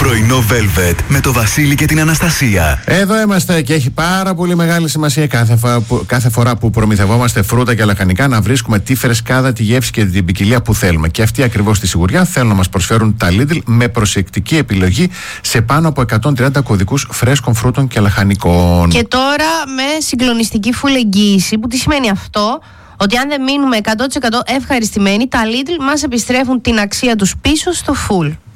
Πρωινό Velvet με το Βασίλη και την Αναστασία. Εδώ είμαστε και έχει πάρα πολύ μεγάλη σημασία κάθε φορά που προμηθευόμαστε φρούτα και λαχανικά να βρίσκουμε τη φρεσκάδα, τη γεύση και την ποικιλία που θέλουμε. Και αυτή ακριβώς τη σιγουριά θέλουν να μας προσφέρουν τα Lidl με προσεκτική επιλογή σε πάνω από 130 κωδικούς φρέσκων φρούτων και λαχανικών. Και τώρα με συγκλονιστική full εγγύηση, που τι σημαίνει αυτό? Ότι αν δεν μείνουμε 100% ευχαριστημένοι, τα Lidl μας επιστρέφουν την αξία τους πίσω στο full.